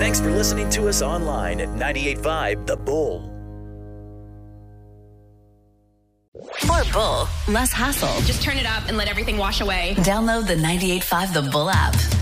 Thanks for listening to us online at 98.5 The Bull. More Bull, less hassle. Just turn it up and let everything wash away. Download the 98.5 The Bull app.